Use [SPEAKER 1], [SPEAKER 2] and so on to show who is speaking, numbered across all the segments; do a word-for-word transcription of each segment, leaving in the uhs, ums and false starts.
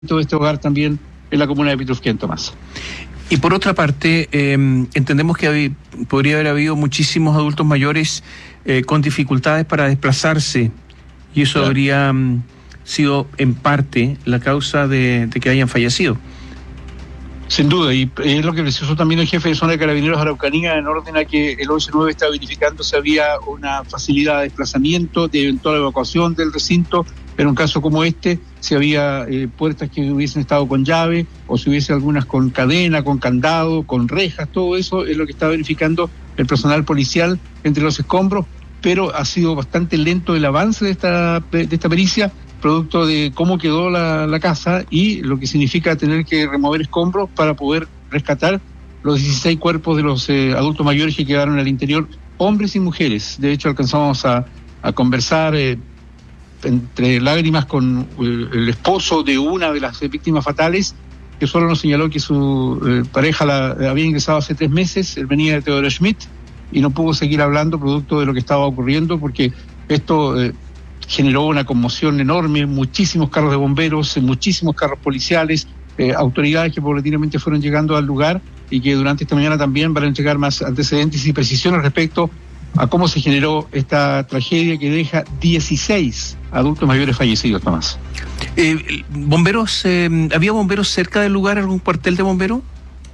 [SPEAKER 1] de este hogar también en la comuna de Pitrufquén, Tomás.
[SPEAKER 2] Y por otra parte, eh, entendemos que había, podría haber habido muchísimos adultos mayores eh, con dificultades para desplazarse, y eso claro. habría um, sido en parte la causa de, de que hayan fallecido.
[SPEAKER 1] Sin duda, y es lo que precisó también el jefe de zona de Carabineros de Araucanía en orden a que el once nueve estaba verificando si había una facilidad de desplazamiento, de eventual evacuación del recinto, pero en un caso como este, si había eh, puertas que hubiesen estado con llave, o si hubiese algunas con cadena, con candado, con rejas, todo eso es lo que está verificando el personal policial entre los escombros, pero ha sido bastante lento el avance de esta, de esta pericia, producto de cómo quedó la, la casa y lo que significa tener que remover escombros para poder rescatar los dieciséis cuerpos de los eh, adultos mayores que quedaron al interior, hombres y mujeres. De hecho, alcanzamos a, a conversar eh, entre lágrimas con eh, el esposo de una de las víctimas fatales, que solo nos señaló que su eh, pareja la, la había ingresado hace tres meses, él venía de Teodoro Schmidt, y no pudo seguir hablando producto de lo que estaba ocurriendo, porque esto eh, generó una conmoción enorme, muchísimos carros de bomberos, muchísimos carros policiales, eh, autoridades que paulatinamente fueron llegando al lugar y que durante esta mañana también van a entregar más antecedentes y precisiones respecto a cómo se generó esta tragedia que deja dieciséis adultos mayores fallecidos, Tomás.
[SPEAKER 2] Eh, ¿Bomberos, eh, había bomberos cerca del lugar, algún cuartel de bomberos?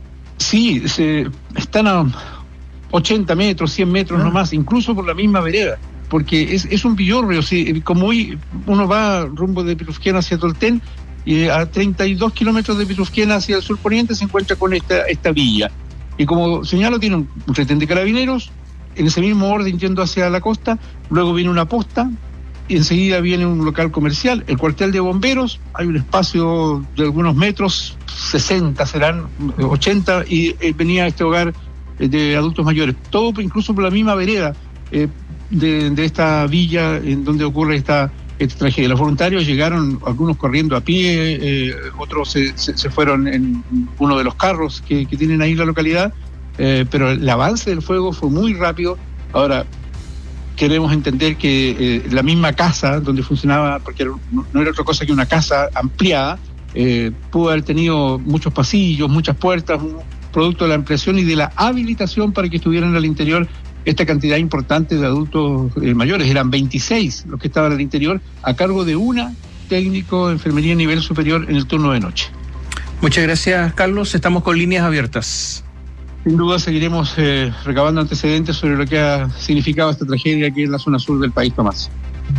[SPEAKER 1] Sí, se, están a ochenta metros, cien metros ah. nomás, incluso por la misma vereda, porque es, es un villorrio, ¿sí? Como hoy uno va rumbo de Pitrufquén hacia Tolten, y a treinta y dos kilómetros de Pitrufquén hacia el sur poniente se encuentra con esta, esta villa. Y como señalo, tiene un, un retén de carabineros, en ese mismo orden yendo hacia la costa, luego viene una posta, y enseguida viene un local comercial, el cuartel de bomberos, hay un espacio de algunos metros, sesenta serán, ochenta, y eh, venía este hogar eh, de adultos mayores, todo incluso por la misma vereda eh, de, de esta villa en donde ocurre esta, esta tragedia. Los voluntarios llegaron, algunos corriendo a pie, eh, otros se, se, se fueron en uno de los carros que, que tienen ahí en la localidad, eh, pero el avance del fuego fue muy rápido. Ahora, queremos entender que eh, la misma casa donde funcionaba, porque no, no era otra cosa que una casa ampliada, eh, pudo haber tenido muchos pasillos, muchas puertas, un producto de la ampliación y de la habilitación para que estuvieran al interior esta cantidad importante de adultos eh, mayores. Eran veintiséis los que estaban al interior, a cargo de una técnico de enfermería a nivel superior en el turno de noche.
[SPEAKER 2] Muchas gracias, Carlos. Estamos con líneas abiertas.
[SPEAKER 1] Sin duda seguiremos eh, recabando antecedentes sobre lo que ha significado esta tragedia aquí en la zona sur del país, Tomás.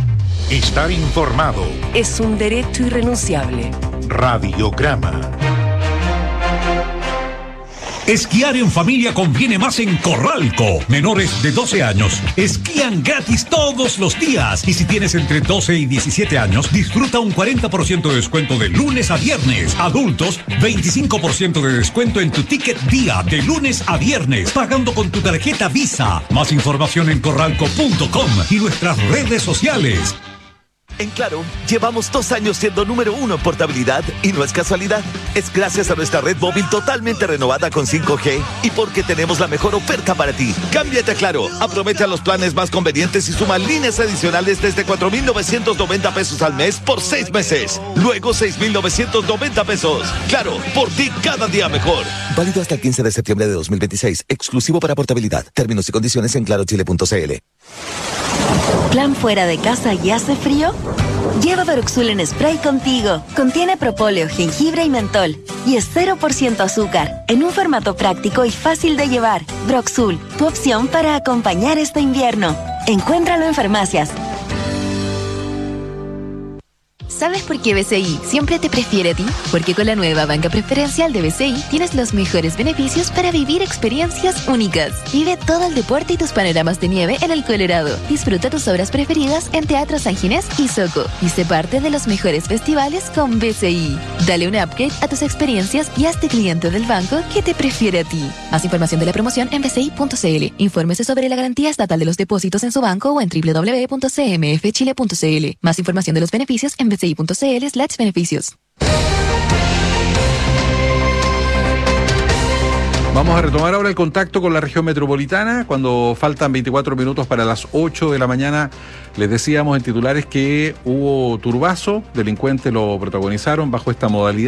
[SPEAKER 3] Estar informado
[SPEAKER 4] es un derecho irrenunciable.
[SPEAKER 3] Radiograma.
[SPEAKER 5] Esquiar en familia conviene más en Corralco. Menores de doce años esquían gratis todos los días. Y si tienes entre doce y diecisiete años, disfruta un cuarenta por ciento de descuento de lunes a viernes. Adultos, veinticinco por ciento de descuento en tu ticket día de lunes a viernes, pagando con tu tarjeta Visa. Más información en corralco punto com y nuestras redes sociales.
[SPEAKER 6] En Claro, llevamos dos años siendo número uno en portabilidad y no es casualidad. Es gracias a nuestra red móvil totalmente renovada con cinco G y porque tenemos la mejor oferta para ti. Cámbiate a Claro, aprovecha los planes más convenientes y suma líneas adicionales desde cuatro mil novecientos noventa pesos al mes por seis meses. Luego seis mil novecientos noventa pesos. Claro, por ti cada día mejor. Válido hasta el quince de septiembre de dos mil veintiséis. Exclusivo para portabilidad. Términos y condiciones en claro chile punto c l.
[SPEAKER 7] ¿Plan fuera de casa y hace frío? Lleva Broxul en spray contigo. Contiene propóleo, jengibre y mentol. Y es cero por ciento azúcar, en un formato práctico y fácil de llevar. Broxul, tu opción para acompañar este invierno. Encuéntralo en farmacias.
[SPEAKER 8] ¿Sabes por qué B C I siempre te prefiere a ti? Porque con la nueva banca preferencial de B C I tienes los mejores beneficios para vivir experiencias únicas. Vive todo el deporte y tus panoramas de nieve en el Colorado. Disfruta tus obras preferidas en Teatro San Ginés y Soco. Y sé parte de los mejores festivales con B C I. Dale un upgrade a tus experiencias y hazte cliente del banco que te prefiere a ti. Más información de la promoción en b c i punto c l. Infórmese sobre la garantía estatal de los depósitos en su banco o en w w w punto c m f chile punto c l. Más información de los beneficios en b c i punto c l slash beneficios.
[SPEAKER 9] Vamos a retomar ahora el contacto con la región metropolitana. Cuando faltan veinticuatro minutos para las ocho de la mañana, les decíamos en titulares que hubo turbazo, delincuentes lo protagonizaron bajo esta modalidad.